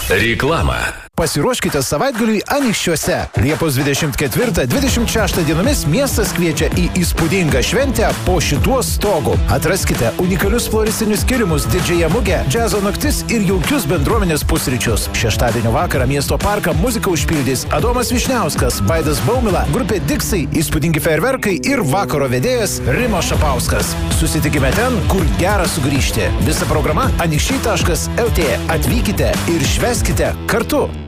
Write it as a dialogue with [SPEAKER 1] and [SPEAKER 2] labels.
[SPEAKER 1] Reklama.
[SPEAKER 2] Pasiruoškite savaitgaliui Anykščiuose. Liepos 24-26 dienomis miestas kviečia į įspūdingą šventę po šituo stogu. Atraskite unikalius floristinius skirimus, didžiąją mugę, džiazo naktis ir jaukius bendruomenės pusryčius. Šeštadienio vakarą miesto parką muziką užpildys Adomas Višniauskas, Vaidas Baumila, grupė Diksai, įspūdingi fejerverkai ir vakaro vedėjas Rimo Šapauskas. Susitikime ten, kur gera sugrįžti. Visa programa anykščiai.lt. Atvykite ir švęskite kartu.